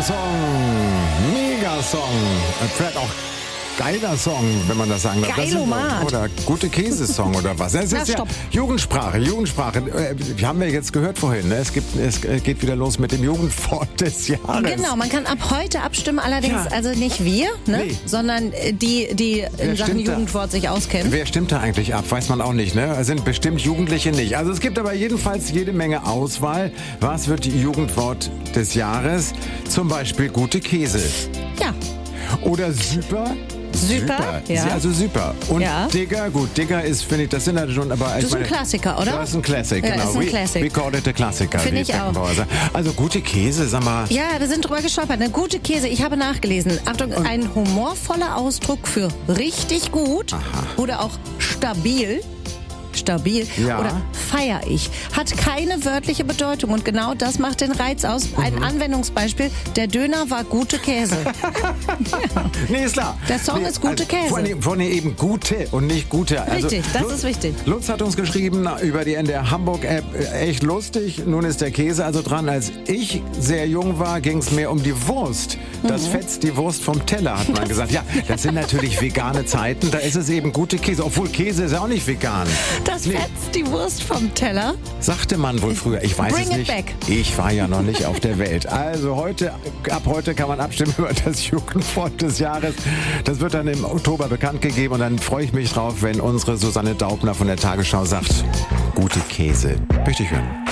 Song. Megasong. Vielleicht auch geiler Song, wenn man das sagen darf. Geilomat. Oder gute Käsesong oder was. Es ist ja stopp. Jugendsprache. Haben wir jetzt gehört vorhin. Ne? Es geht wieder los mit dem Jugendwort des Jahres. Genau, man kann ab heute abstimmen, allerdings also nicht wir, ne? Nee. sondern die in Sachen Jugendwort sich auskennen. Wer stimmt da eigentlich ab? Weiß man auch nicht, ne? Es sind bestimmt Jugendliche nicht. Also es gibt aber jedenfalls jede Menge Auswahl. Was wird die Jugendwort des Jahres? Zum Beispiel gute Käse. Ja. Oder super. Super, ja. Also super. Und Ja. Digger, gut, Digger ist, finde ich, das sind ja schon, aber Das ist ein Klassiker, oder? Das ist ein Classic, Ja, genau. ist ein Classic. We call it a Klassiker. Finde wie ich auch. Beckenbauer sagt. Also gute Käse, sag mal. Ja, wir sind drüber gestolpert. Eine gute Käse, ich habe nachgelesen. Achtung, ein humorvoller Ausdruck für richtig gut oder auch stabil. Ja. Oder feier ich. Hat keine wörtliche Bedeutung und genau das macht den Reiz aus. Ein Anwendungsbeispiel, der Döner war gute Käse. Nee, ist klar. Der Song ist gute Käse. Vor allem eben gute und nicht gute. Richtig, das ist wichtig. Lutz hat uns geschrieben über die NDR Hamburg-App, echt lustig. Nun ist der Käse also dran. Als ich sehr jung war, ging es mehr um die Wurst. Das fetzt die Wurst vom Teller, hat man gesagt. Ja, das sind natürlich vegane Zeiten. Da ist es eben gute Käse. Obwohl Käse ist ja auch nicht vegan. Das fetzt die Wurst vom Teller. Sagte man wohl früher. Ich weiß Bring es it nicht. back. Ich war ja noch nicht auf der Welt. Also ab heute kann man abstimmen über das Jugendwort des Jahres. Das wird dann im Oktober bekannt gegeben und dann freue ich mich drauf, wenn unsere Susanne Daubner von der Tagesschau sagt, gute Käse. Möchte ich hören.